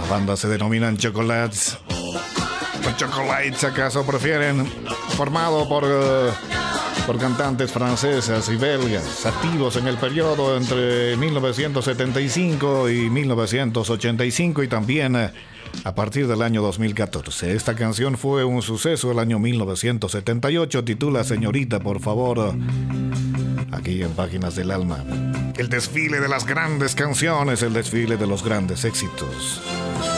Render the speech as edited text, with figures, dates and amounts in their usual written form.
banda se denominan Chocolates. ¿Los Chocolates acaso prefieren? Formado por cantantes francesas y belgas, activos en el periodo entre 1975 y 1985 y también a partir del año 2014. Esta canción fue un suceso el año 1978, titula Señorita, por favor, aquí en Páginas del Alma. El desfile de las grandes canciones, el desfile de los grandes éxitos.